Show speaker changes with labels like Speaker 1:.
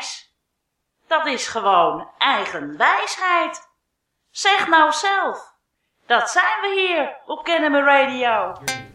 Speaker 1: wijs. Dat is gewoon eigen wijsheid. Zeg nou zelf. Dat zijn we hier op Kennemer Radio.